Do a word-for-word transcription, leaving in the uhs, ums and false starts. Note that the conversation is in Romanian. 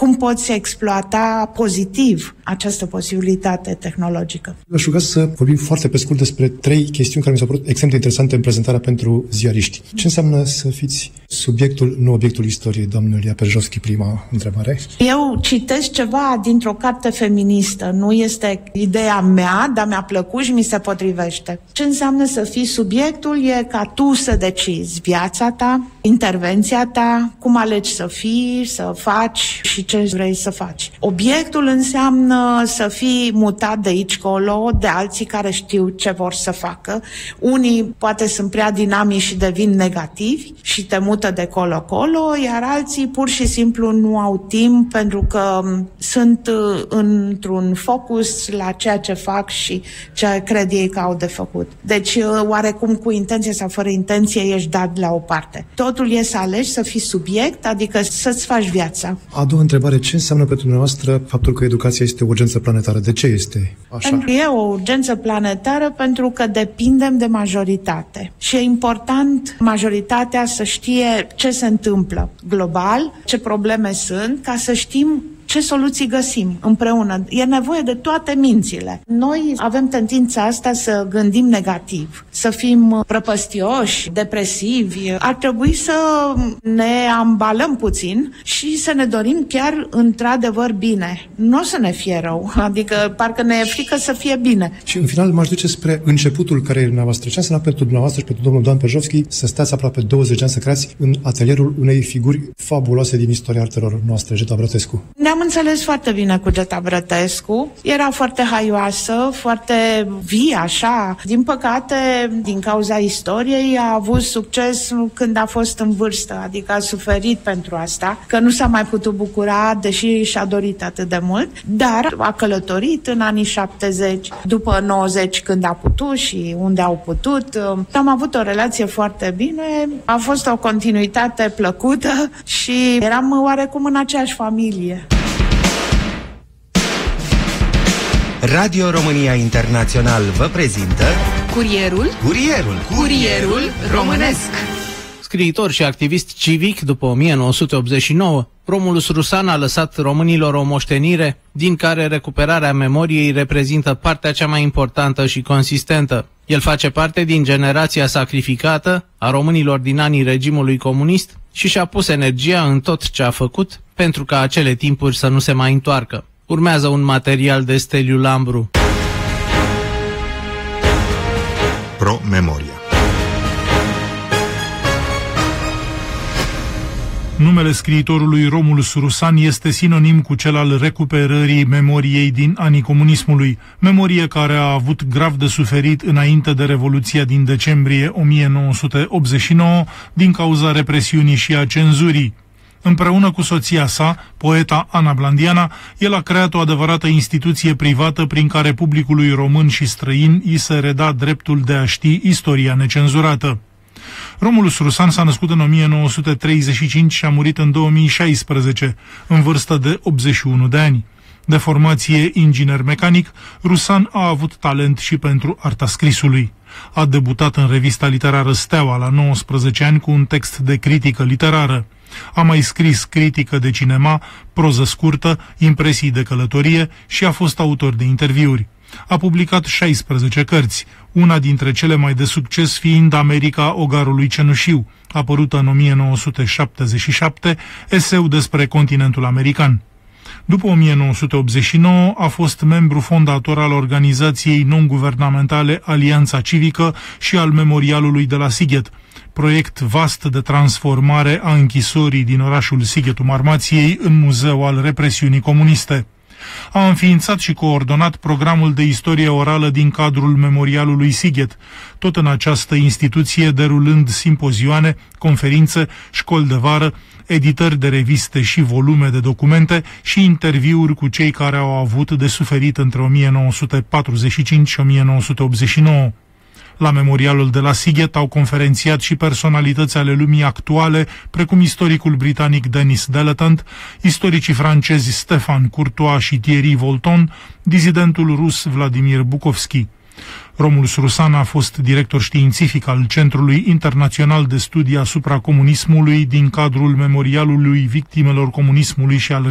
cum poți exploata pozitiv această posibilitate tehnologică. Aș ruga să vorbim foarte pe scurt despre trei chestiuni care mi s-au părut extrem de interesante în prezentarea pentru ziariști. Ce înseamnă să fiți subiectul, nu obiectul istoriei, doamnă Lia Perjovski, prima întrebare? Eu citesc ceva dintr-o carte feministă, nu este ideea mea, dar mi-a plăcut și mi se potrivește. Ce înseamnă să fii subiectul e ca tu să decizi viața ta, intervenția ta, cum alegi să fii, să faci și ce vrei să faci. Obiectul înseamnă să fii mutat de aici colo, de alții care știu ce vor să facă. Unii poate sunt prea dinamici și devin negativi și te mută de colo-colo, iar alții pur și simplu nu au timp pentru că sunt într-un focus la ceea ce fac și ce cred ei că au de făcut. Deci, oarecum cu intenție sau fără intenție ești dat la o parte. Totul e să alegi să fii subiect, adică să-ți faci viața. A doua întrebare, ce înseamnă pentru dumneavoastră faptul că educația este o urgență planetară? De ce este așa? Pentru e o urgență planetară pentru că depindem de majoritate. Și e important majoritatea să știe ce se întâmplă global, ce probleme sunt, ca să știm ce soluții găsim împreună. E nevoie de toate mințile. Noi avem tendința asta să gândim negativ, să fim prăpăstioși, depresivi. Ar trebui să ne ambalăm puțin și să ne dorim chiar într-adevăr bine. Nu o să ne fie rău, adică parcă ne e frică să fie bine. Și în final m-aș duce spre începutul carierei dumneavoastră. Ce înseamnă pentru dumneavoastră și pentru domnul Dan Perjovski să stați aproape douăzeci de ani să creați în atelierul unei figuri fabuloase din istoria artelor noastre, Geta Brătescu? Ne-am înțeles foarte bine cu Geta Brătescu. Era foarte haioasă, foarte vie, așa. Din păcate, din cauza istoriei, a avut succes când a fost în vârstă, adică a suferit pentru asta, că nu s-a mai putut bucura, deși și-a dorit atât de mult, dar a călătorit în anii șaptezeci, după nouăzeci când a putut și unde au putut. Am avut o relație foarte bine, a fost o continuitate plăcută și eram oarecum în aceeași familie. Radio România Internațional vă prezintă Curierul Curierul Curierul românesc. Scriitor și activist civic după o mie nouă sute optzeci și nouă, Romulus Rusan a lăsat românilor o moștenire din care recuperarea memoriei reprezintă partea cea mai importantă și consistentă. El face parte din generația sacrificată a românilor din anii regimului comunist și și-a pus energia în tot ce a făcut pentru ca acele timpuri să nu se mai întoarcă. Urmează un material de Steliu Lambru. Pro Memoria. Numele scriitorului Romulus Rusan este sinonim cu cel al recuperării memoriei din anii comunismului, memorie care a avut grav de suferit înainte de Revoluția din decembrie o mie nouă sute optzeci și nouă din cauza represiunii și a cenzurii. Împreună cu soția sa, poeta Ana Blandiana, el a creat o adevărată instituție privată prin care publicului român și străin îi se reda dreptul de a ști istoria necenzurată. Romulus Rusan s-a născut în o mie nouă sute treizeci și cinci și a murit în două mii șaisprezece, în vârstă de optzeci și unu de ani. De formație inginer mecanic, Rusan a avut talent și pentru arta scrisului. A debutat în revista literară Steaua la nouăsprezece ani cu un text de critică literară. A mai scris critică de cinema, proză scurtă, impresii de călătorie și a fost autor de interviuri. A publicat șaisprezece cărți, una dintre cele mai de succes fiind America Ogarului Cenușiu, apărută în o mie nouă sute șaptezeci și șapte, eseu despre continentul american. După o mie nouă sute optzeci și nouă a fost membru fondator al organizației non-guvernamentale Alianța Civică și al Memorialului de la Sighet, proiect vast de transformare a închisorii din orașul Sighetul Marmației în muzeu al represiunii comuniste. A înființat și coordonat programul de istorie orală din cadrul Memorialului Sighet, tot în această instituție derulând simpozioane, conferințe, școli de vară, editări de reviste și volume de documente și interviuri cu cei care au avut de suferit între o mie nouă sute patruzeci și cinci și o mie nouă sute optzeci și nouă. La Memorialul de la Sighet au conferențiat și personalități ale lumii actuale, precum istoricul britanic Denis Dilettant, istoricii francezi Stéphane Courtois și Thierry Volton, dizidentul rus Vladimir Bukovski. Romulus Rusan a fost director științific al Centrului Internațional de Studii asupra Comunismului din cadrul Memorialului Victimelor Comunismului și al